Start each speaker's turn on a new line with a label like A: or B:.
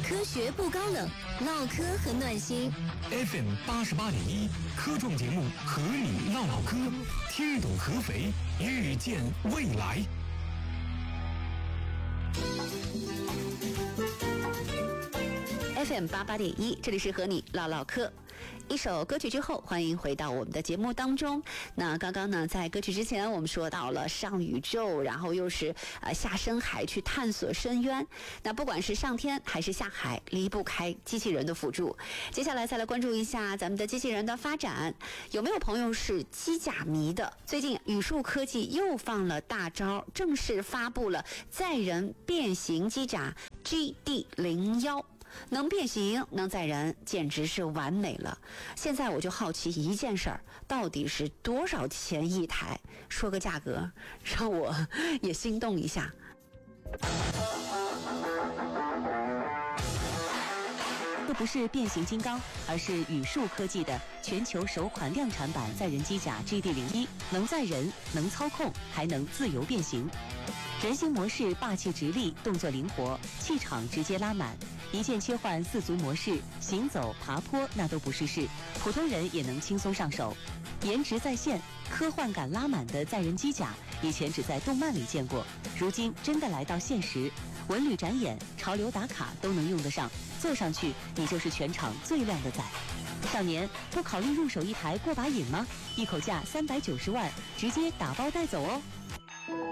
A: 科学不高冷，唠嗑很暖心。
B: FM 88.1科创节目和你唠唠嗑，听懂合肥，预见未来。
C: FM 88.1，这里是和你唠唠嗑。一首歌曲之后，欢迎回到我们的节目当中。那刚刚呢，在歌曲之前，我们说到了上宇宙，然后又是下深海去探索深渊。那不管是上天还是下海，离不开机器人的辅助。接下来再来关注一下咱们的机器人的发展。有没有朋友是机甲迷的？最近宇树科技又放了大招，正式发布了载人变形机甲 GD01。能变形能载人，简直是完美了。现在我就好奇一件事儿，到底是多少钱一台？说个价格，让我也心动一下。这不是变形金刚，而是宇树科技的全球首款量产版载人机甲 GD01， 能载人，能操控，还能自由变形。人形模式霸气直立，动作灵活，气场直接拉满。一键切换4足模式，行走、爬坡那都不是事，普通人也能轻松上手。颜值在线，科幻感拉满的载人机甲，以前只在动漫里见过，如今真的来到现实，文旅展演、潮流打卡都能用得上，坐上去你就是全场最靓的仔。少年，不考虑入手一台过把瘾吗？一口价390万，直接打包带走哦。